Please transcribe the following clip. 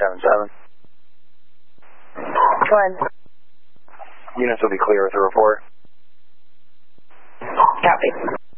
777. Go ahead. Units will be clear with the report. Copy.